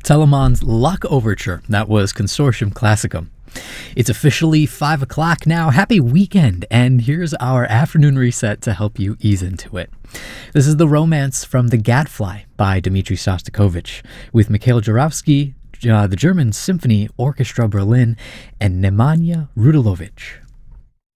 Telemann's Luck Overture. That was Consortium Classicum. It's officially 5 o'clock now. Happy weekend, and here's our afternoon reset to help you ease into it. This is The Romance from the Gadfly by Dmitri Shostakovich, with Mikhail Juravsky, the German Symphony Orchestra Berlin, and Nemanja Rudilovic.